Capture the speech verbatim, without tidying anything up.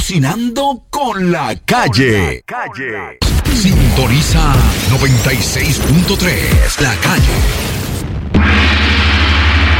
Cocinando con la calle. Con la calle. Sintoniza noventa y seis punto tres. La Calle.